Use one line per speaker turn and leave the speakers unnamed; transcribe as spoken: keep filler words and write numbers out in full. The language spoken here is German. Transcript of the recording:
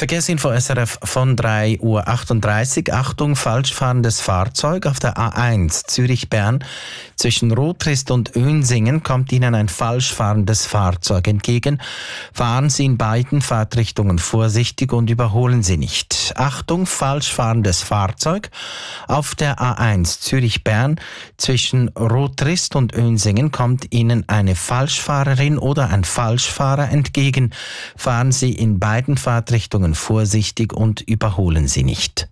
Verkehrsinfo S R F von drei Uhr achtunddreißig. Achtung, falsch fahrendes Fahrzeug auf der A eins Zürich-Bern. Zwischen Rotrist und Önsingen kommt Ihnen ein falsch fahrendes Fahrzeug entgegen. Fahren Sie in beiden Fahrtrichtungen vorsichtig und überholen Sie nicht. Achtung, falsch fahrendes Fahrzeug auf der A eins Zürich-Bern. Zwischen Rotrist und Önsingen kommt Ihnen eine Falschfahrerin oder ein Falschfahrer entgegen. Fahren Sie in beiden Fahrtrichtungen vorsichtig und überholen Sie nicht.